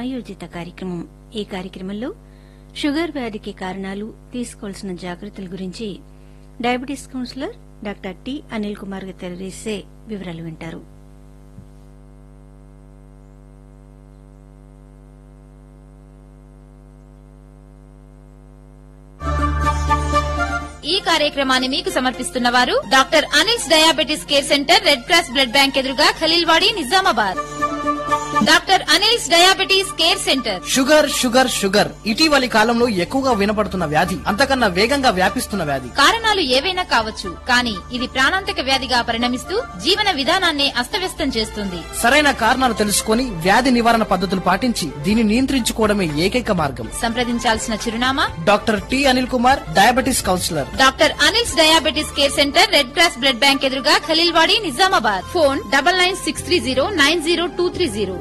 ప్రాయోజిత కార్యక్రమం. ఈ కార్యక్రమంలో షుగర్ వ్యాధికి కారణాలు, తీసుకోవాల్సిన జాగ్రత్తల గురించి diabetes councillor doctor T Anil Kumar గారు తెలియజేసే వివరాలు వింటారు. ఈ కార్యక్రమాన్ని మీకు సమర్పిస్తున్న వారు doctor Anil's diabetes care centre, red cross blood bank ఎదురుగా, Khaleelwadi, Nizamabad. Doctor Anil's diabetes care centre. Sugar sugar sugar ఇటీవలి కాలంలో ఎక్కువగా వినపడుతున్న వ్యాధి, అంతకన్నా వేగంగా వ్యాపిస్తున్న వ్యాధి. కారణాలు ఏవైనా కావచ్చు, కానీ ఇది ప్రాణాంతక వ్యాధిగా పరిణమిస్తూ జీవన విధానాన్ని అస్తవ్యస్తం చేస్తుంది. సరైన కారణాలు తెలుసుకుని వ్యాధి నివారణ పద్ధతులు పాటించి దీన్ని నియంత్రించుకోవడమే ఏకైక మార్గం. సంప్రదించాల్సిన చిరునామా doctor T Anil Kumar, diabetes councillor, doctor Anil's diabetes care centre, red cross blood bank ఎదురుగా, ఖలీల్వాడి, నిజామాబాద్. ఫోన్ 9963090230.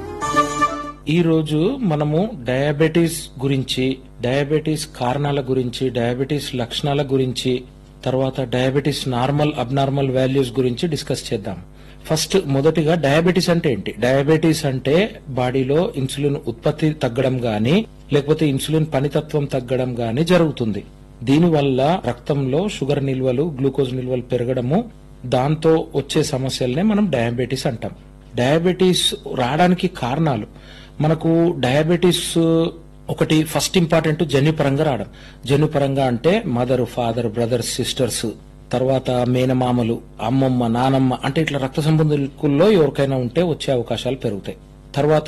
ఈ రోజు మనము డయాబెటీస్ గురించి, డయాబెటీస్ కారణాల గురించి, డయాబెటీస్ లక్షణాల గురించి, తర్వాత డయాబెటీస్ నార్మల్ అబ్నార్మల్ వాల్యూస్ గురించి డిస్కస్ చేద్దాం. ఫస్ట్ మొదటిగా డయాబెటీస్ అంటే ఏంటి? డయాబెటీస్ అంటే బాడీలో ఇన్సులిన్ ఉత్పత్తి తగ్గడం గాని, లేకపోతే ఇన్సులిన్ పనితత్వం తగ్గడం గాని జరుగుతుంది. దీనివల్ల రక్తంలో షుగర్ నిల్వలు, గ్లూకోజ్ నిల్వలు పెరగడము, దాంతో వచ్చే సమస్యలనే మనం డయాబెటీస్ అంటాం. డయాబెటీస్ రావడానికి కారణాలు, మనకు డయాబెటీస్ ఒకటి ఫస్ట్ ఇంపార్టెంట్ జన్యుపరంగా రావడం. జన్యుపరంగా అంటే మదర్, ఫాదర్, బ్రదర్స్, సిస్టర్స్, తర్వాత మేనమామలు, అమ్మమ్మ, నానమ్మ, అంటే ఇట్లా రక్త సంబంధికుల్లో ఎవరికైనా ఉంటే వచ్చే అవకాశాలు పెరుగుతాయి. తర్వాత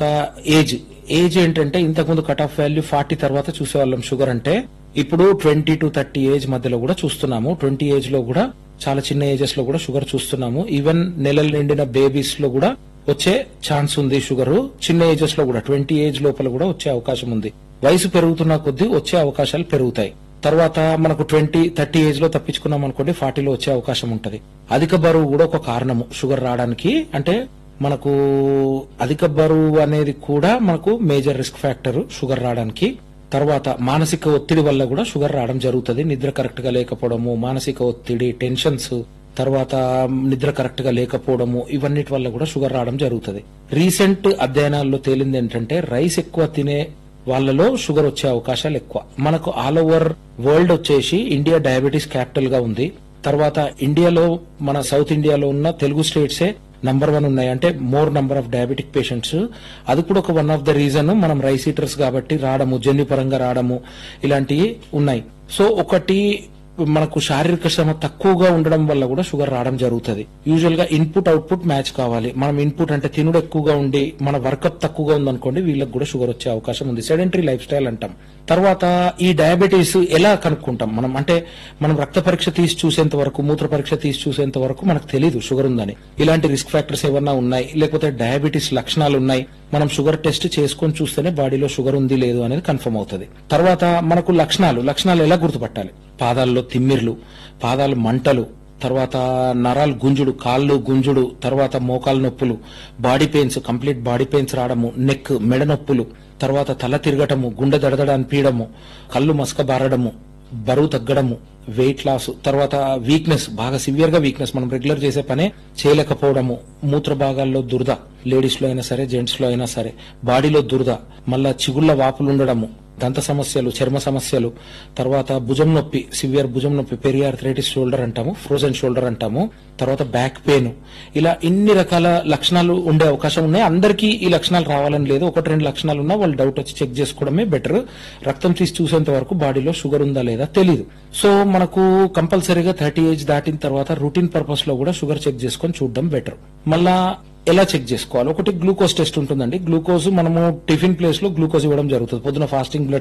ఏజ్ ఏంటంటే ఇంతకుముందు కట్ ఆఫ్ వాల్యూ 40 తర్వాత చూసేవాళ్ళం షుగర్ అంటే, ఇప్పుడు 20 to 30 ఏజ్ మధ్యలో కూడా చూస్తున్నాము. 20 ఏజ్ లో కూడా, చాలా చిన్న ఏజెస్ లో కూడా షుగర్ చూస్తున్నాము. ఈవెన్ నెలలు నిండిన బేబీస్ లో కూడా వచ్చే ఛాన్స్ ఉంది షుగర్. చిన్న ఏజెస్ లో కూడా 20 ఏజ్ లోపల కూడా వచ్చే అవకాశం ఉంది. వయసు పెరుగుతున్న కొద్దీ వచ్చే అవకాశాలు పెరుగుతాయి. తర్వాత మనకు 20-30 ఏజ్ లో తప్పించుకున్నాం అనుకోండి, 40లో వచ్చే అవకాశం ఉంటది. అధిక బరువు కూడా ఒక కారణము షుగర్ రావడానికి. అంటే మనకు అధిక బరువు అనేది కూడా మనకు మేజర్ రిస్క్ ఫ్యాక్టర్ షుగర్ రావడానికి. తర్వాత మానసిక ఒత్తిడి వల్ల కూడా షుగర్ రావడం జరుగుతుంది. నిద్ర కరెక్ట్ గా లేకపోవడము, మానసిక ఒత్తిడి, టెన్షన్స్, తర్వాత నిద్ర కరెక్ట్ గా లేకపోవడము, ఇవన్నిటి వల్ల కూడా షుగర్ రావడం జరుగుతుంది. రీసెంట్ అధ్యయనాల్లో తేలింది ఏంటంటే రైస్ ఎక్కువ తినే వాళ్ళలో షుగర్ వచ్చే అవకాశాలు ఎక్కువ. మనకు ఆల్ ఓవర్ వరల్డ్ వచ్చేసి ఇండియా డయాబెటీస్ క్యాపిటల్ గా ఉంది. తర్వాత ఇండియాలో, మన సౌత్ ఇండియాలో ఉన్న తెలుగు స్టేట్సే నంబర్ 1 ఉన్నాయి. అంటే more number of diabetic patients. అది కూడా ఒక వన్ ఆఫ్ ద రీజన్ మనం రైస్ ఈటర్స్ కాబట్టి రావడము, జన్యుపరంగా రావడము, ఇలాంటివి ఉన్నాయి. సో ఒకటి మనకు శారీరక శ్రమ తక్కువగా ఉండడం వల్ల కూడా షుగర్ రావడం జరుగుతుంది. యూజువల్ గా ఇన్పుట్ అవుట్పుట్ మ్యాచ్ కావాలి. మనం ఇన్పుట్ అంటే తినుడు ఎక్కువగా ఉండి మన వర్కప్ తక్కువగా ఉందనుకోండి, వీళ్ళకి కూడా షుగర్ వచ్చే అవకాశం ఉంది. సెడెంటరీ లైఫ్ స్టైల్ అంటాం. తర్వాత ఈ డయాబెటీస్ ఎలా కనుక్కుంటాం మనం? అంటే మనం రక్త పరీక్ష తీసి చూసేంత వరకు, మూత్ర పరీక్ష తీసి చూసేంత వరకు మనకు తెలియదు షుగర్ ఉందని. ఇలాంటి రిస్క్ ఫ్యాక్టర్స్ ఏమన్నా ఉన్నాయి, లేకపోతే డయాబెటీస్ లక్షణాలు ఉన్నాయి, మనం షుగర్ టెస్ట్ చేసుకొని చూస్తేనే బాడీలో షుగర్ ఉంది లేదు అనేది కన్ఫర్మ్ అవుతుంది. తర్వాత మనకు లక్షణాలు ఎలా గుర్తుపట్టాలి? పాదాల్లో తిమ్మిర్లు, పాదాలు మంటలు, తర్వాత నరాలు గుంజుడు, కాళ్ళు గుంజుడు, తర్వాత మోకాలు నొప్పులు, body pains, complete body pains రావడము, నెక్, మెడ నొప్పులు, తర్వాత తల తిరగటము, గుండె దడదడ అనిపించడము, కళ్ళు మసకబారడము, బరువు తగ్గడము, వెయిట్ లాస్, తర్వాత వీక్నెస్, బాగా సివియర్ గా వీక్నెస్, మనం రెగ్యులర్ చేసే పనే చేయలేకపోవడము, మూత్ర భాగాల్లో దురద, లేడీస్ లో అయినా సరే, జెంట్స్ లో అయినా సరే, బాడీలో దురద, మళ్ళా చిగుళ్ల వాపులు ఉండడము, దంత సమస్యలు, చర్మ సమస్యలు, తర్వాత భుజం నొప్పి, సివియర్ భుజం నొప్పి, పెరియార్థరైటిస్ షోల్డర్ అంటాము, ఫ్రోజన్ షోల్డర్ అంటాము, తర్వాత బ్యాక్ పెయిన్, ఇలా ఇన్ని రకాల లక్షణాలు ఉండే అవకాశం ఉన్నాయి. అందరికీ ఈ లక్షణాలు రావాలని లేదు. 1-2 లక్షణాలు ఉన్నా వాళ్ళు డౌట్ వచ్చి చెక్ చేసుకోవడమే బెటర్. రక్తం తీసి చూసేంత వరకు బాడీలో షుగర్ ఉందా లేదా తెలియదు. సో మనకు కంపల్సరీగా 30 ఏజ్ దాటిన తర్వాత రొటీన్ పర్పస్ లో కూడా షుగర్ చెక్ చేసుకొని చూడడం బెటర్. మళ్ళా ఎలా చెక్ చేసుకోవాలి? ఒకటి గ్లూకోజ్ టెస్ట్ ఉంటుందండి. గ్లూకోజ్ మనము టిఫిన్ ప్లేస్ లో గ్లూకోజ్ ఇవ్వడం జరుగుతుంది. పొద్దున ఫాస్టింగ్ బ్లడ్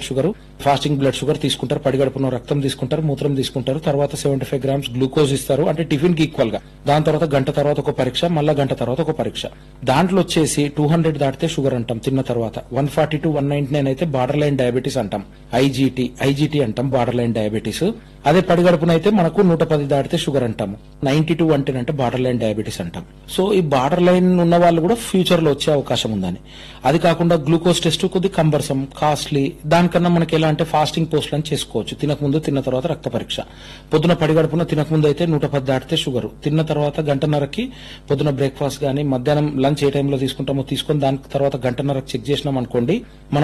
షుగర్ తీసుకుంటారు, పడిగడుపున రక్తం తీసుకుంటారు, మూత్రం తీసుకుంటారు, తర్వాత 75 grams గ్లూకోజ్ ఇస్తారు, అంటే టిఫిన్ కి ఈక్వల్ గా. దాని తర్వాత గంట తర్వాత ఒక పరీక్ష, మళ్ళా గంట తర్వాత ఒక పరీక్ష. దాంట్లో వచ్చేసి 200 దాటితే షుగర్ అంటాం తిన్న తర్వాత. 140 to 199 అయితే బార్డర్ లైన్ డయాబెటీస్ అంటాం. ఐజీటీ అంటాం, బార్డర్ లైన్ డయాబెటీస్. అదే పడిగడుపునైతే మనకు 110 దాటితే షుగర్ అంటాము. 90 to 110 అంటే బార్డర్ లైన్ డయాబెటీస్ అంటాం. సో ఈ బార్డర్ లైన్ ఉన్న వాళ్ళు కూడా ఫ్యూచర్ లో వచ్చే అవకాశం ఉందని. అది కాకుండా గ్లూకోజ్ టెస్ట్ కొద్ది కంబర్సమ్, కాస్ట్లీ. దానికన్నా మనకి ఎలా అంటే ఫాస్టింగ్ పోస్ట్ అని చేసుకోవచ్చు. తినకముందు, తిన్న తర్వాత రక్త పరీక్ష. పొద్దున పడిగడుపున తినకముందు అయితే 110 దాటితే షుగర్, తిన్న తర్వాత గంటన్నరకి పొద్దున బ్రేక్ఫాస్ట్ గానీ, మధ్యాహ్నం లంచ్ ఏ టైంలో తీసుకుంటామో తీసుకొని దాని తర్వాత గంటన్నరకు చెక్ చేసినాం అనుకోండి, మన